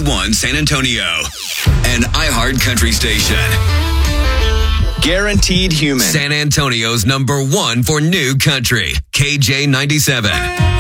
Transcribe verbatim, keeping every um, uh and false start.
one San Antonio, an iHeart Country station. Guaranteed Human. San Antonio's number one for new country, K J ninety-seven.